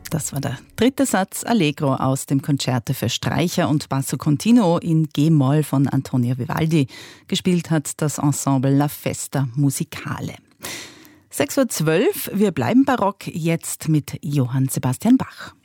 Das war der dritte Satz Allegro aus dem Concerto für Streicher und Basso Continuo in G-Moll von Antonio Vivaldi. Gespielt hat das Ensemble La Festa Musicale. 6:12 Uhr, wir bleiben barock, jetzt mit Johann Sebastian Bach.